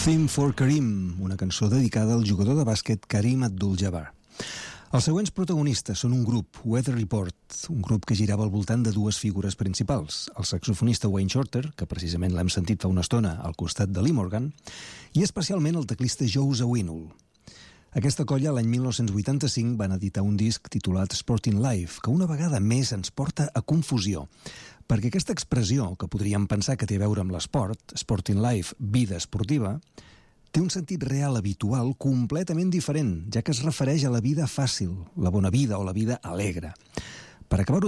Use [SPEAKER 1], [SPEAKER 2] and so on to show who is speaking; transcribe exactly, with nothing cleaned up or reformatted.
[SPEAKER 1] Theme for Kareem, una cançó dedicada al jugador de bàsquet Kareem Abdul-Jabbar. Els següents protagonistes són un grup, Weather Report, un grup que girava al voltant de dues figures principals, el saxofonista Wayne Shorter, que precisament l'hem sentit fa una estona al costat de Lee Morgan, i especialment el teclista Joe Zawinul. Aquesta colla l'any mil nou-cents vuitanta-cinc van editar un disc titulat Sporting Life, que una vegada més ens porta a confusió, perquè aquesta expressió, que podríem pensar que té a veure amb l'esport, Sporting Life, vida esportiva, té un sentit real habitual completament diferent, ja que es refereix a la vida fàcil, la bona vida o la vida alegre. Per acabar-ho